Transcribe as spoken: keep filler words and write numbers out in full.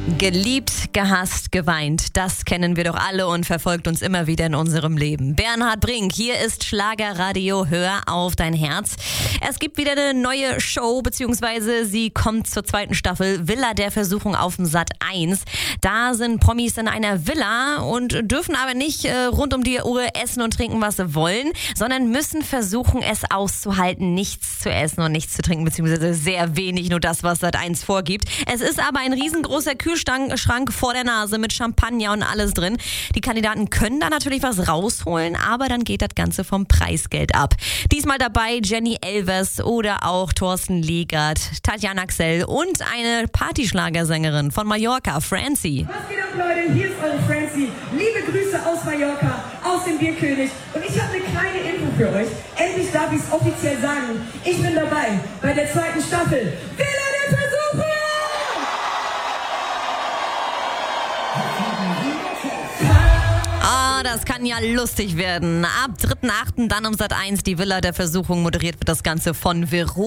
Geliebt, gehasst, geweint. Das kennen wir doch alle und verfolgt uns immer wieder in unserem Leben. Bernhard Brink, hier ist Schlagerradio, hör auf dein Herz. Es gibt wieder eine neue Show, beziehungsweise sie kommt zur zweiten Staffel, Villa der Versuchung auf dem Sat eins. Da sind Promis in einer Villa und dürfen aber nicht äh, rund um die Uhr essen und trinken, was sie wollen, sondern müssen versuchen, es auszuhalten, nichts zu essen und nichts zu trinken, beziehungsweise sehr wenig, nur das, was Sat eins vorgibt. Es ist aber ein riesengroßer Kühlschrank vor der Nase mit Champagner und alles drin. Die Kandidaten können da natürlich was rausholen, aber dann geht das Ganze vom Preisgeld ab. Diesmal dabei Jenny Elvers oder auch Thorsten Legert, Tatjana Xell und eine Partyschlagersängerin von Mallorca, Francie. Was geht ab, Leute? Hier ist eure Francie. Liebe Grüße aus Mallorca, aus dem Bierkönig. Und ich habe eine kleine Info für euch. Endlich darf ich es offiziell sagen. Ich bin dabei bei der zweiten Staffel. Villa der Versuchung! Ah, das kann ja lustig werden. Ab dritten achten dann um Sat eins die Villa der Versuchung, moderiert wird das Ganze von Veronika.